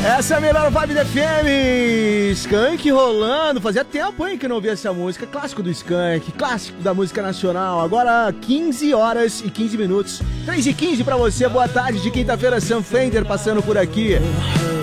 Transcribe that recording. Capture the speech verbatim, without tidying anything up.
Essa é a melhor vibe da F M. Skank rolando. Fazia tempo, hein, que eu não ouvia essa música. Clássico do Skank, clássico da música nacional. Agora quinze horas e quinze minutos. três e quinze pra você. Boa tarde de quinta-feira. Sam Fender passando por aqui.